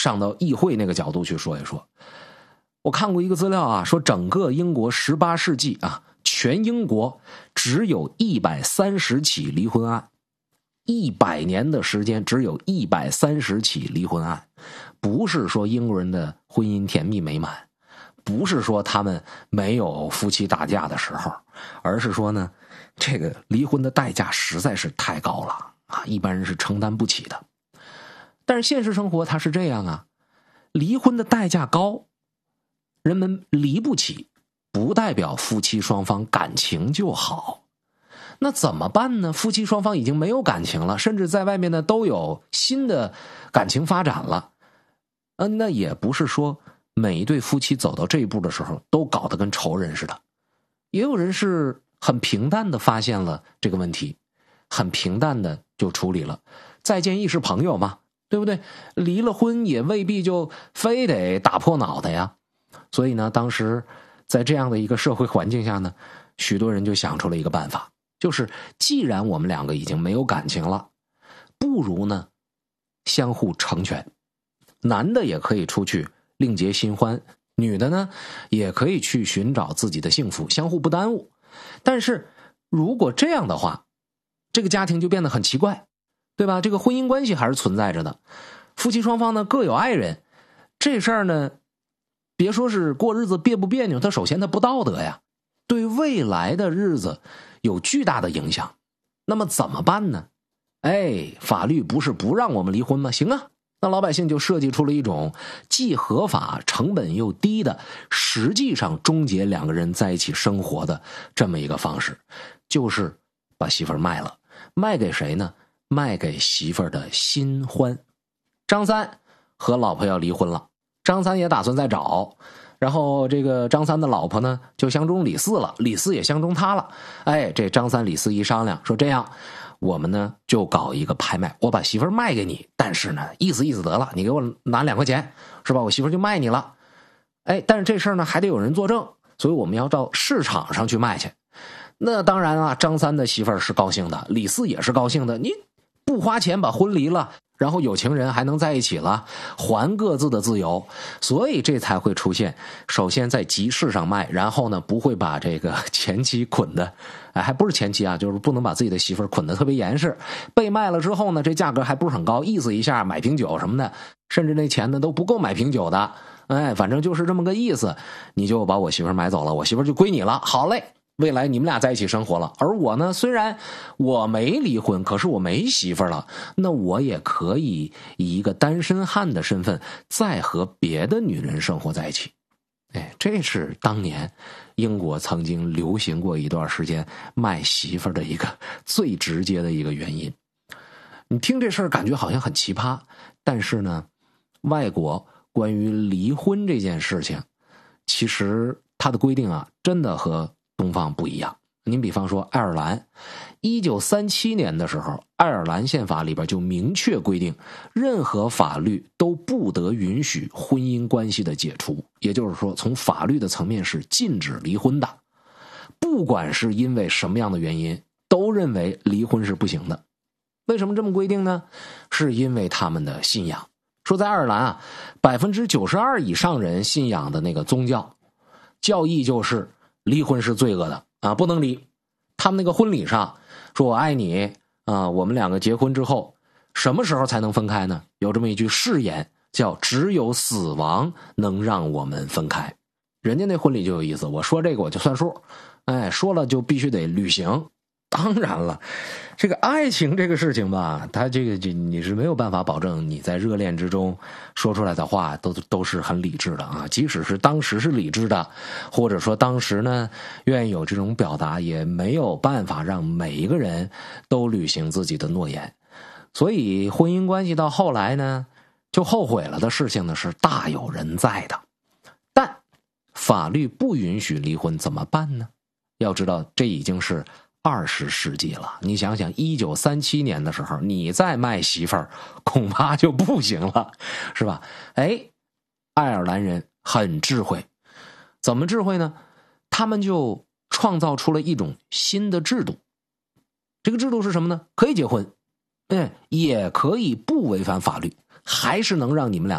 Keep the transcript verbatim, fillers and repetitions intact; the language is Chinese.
上到议会那个角度去说一说。我看过一个资料啊，说整个英国十八世纪啊，全英国只有一百三十起离婚案，一百年的时间只有一百三十起离婚案。不是说英国人的婚姻甜蜜美满，不是说他们没有夫妻打架的时候，而是说呢，这个离婚的代价实在是太高了啊，一般人是承担不起的。但是现实生活它是这样啊，离婚的代价高，人们离不起，不代表夫妻双方感情就好。那怎么办呢？夫妻双方已经没有感情了，甚至在外面呢都有新的感情发展了。嗯，那也不是说每一对夫妻走到这一步的时候都搞得跟仇人似的，也有人是很平淡的发现了这个问题，很平淡的就处理了，再见亦是朋友嘛，对不对？离了婚也未必就非得打破脑袋呀。所以呢，当时在这样的一个社会环境下呢，许多人就想出了一个办法，就是既然我们两个已经没有感情了，不如呢相互成全。男的也可以出去另结新欢，女的呢也可以去寻找自己的幸福，相互不耽误。但是如果这样的话，这个家庭就变得很奇怪，对吧？这个婚姻关系还是存在着的，夫妻双方呢各有爱人，这事儿呢别说是过日子别不别扭，它首先它不道德呀，对未来的日子有巨大的影响。那么怎么办呢？哎，法律不是不让我们离婚吗？行啊，那老百姓就设计出了一种既合法成本又低的，实际上终结两个人在一起生活的这么一个方式，就是把媳妇儿卖了。卖给谁呢？卖给媳妇儿的新欢。张三和老婆要离婚了，张三也打算再找，然后这个张三的老婆呢就相中李四了，李四也相中他了。哎，这张三李四一商量，说这样我们呢就搞一个拍卖，我把媳妇儿卖给你，但是呢意思意思得了，你给我拿两块钱，是吧？我媳妇儿就卖你了。哎，但是这事儿呢还得有人作证，所以我们要到市场上去卖去。那当然啊，张三的媳妇儿是高兴的，李四也是高兴的，你不花钱把婚离了，然后有情人还能在一起了，还各自的自由，所以这才会出现首先在集市上卖，然后呢不会把这个前妻捆的，哎，还不是前妻啊，就是不能把自己的媳妇儿捆得特别严实。被卖了之后呢，这价格还不是很高，意思一下买瓶酒什么的，甚至那钱呢都不够买瓶酒的。哎，反正就是这么个意思，你就把我媳妇儿买走了，我媳妇儿就归你了。好嘞，未来你们俩在一起生活了，而我呢，虽然我没离婚，可是我没媳妇儿了，那我也可以以一个单身汉的身份再和别的女人生活在一起。哎，这是当年英国曾经流行过一段时间卖媳妇儿的一个最直接的一个原因。你听这事儿感觉好像很奇葩，但是呢，外国关于离婚这件事情，其实它的规定啊，真的和东方不一样。您比方说爱尔兰，一九三七年的时候，爱尔兰宪法里边就明确规定，任何法律都不得允许婚姻关系的解除，也就是说，从法律的层面是禁止离婚的，不管是因为什么样的原因，都认为离婚是不行的。为什么这么规定呢？是因为他们的信仰。说在爱尔兰啊，百分之九十二以上人信仰的那个宗教教义就是离婚是罪恶的啊，不能离。他们那个婚礼上说我爱你啊，我们两个结婚之后什么时候才能分开呢？有这么一句誓言叫只有死亡能让我们分开。人家那婚礼就有意思，我说这个我就算数，哎，说了就必须得履行。当然了，这个爱情这个事情吧，它这个就你是没有办法保证你在热恋之中说出来的话都都是很理智的啊。即使是当时是理智的，或者说当时呢愿意有这种表达，也没有办法让每一个人都履行自己的诺言。所以婚姻关系到后来呢，就后悔了的事情呢是大有人在的。但法律不允许离婚怎么办呢？要知道这已经是二十世纪了，你想想一九三七年的时候你再卖媳妇儿恐怕就不行了，是吧？哎，爱尔兰人很智慧，怎么智慧呢？他们就创造出了一种新的制度。这个制度是什么呢？可以结婚，哎，也可以不违反法律，还是能让你们俩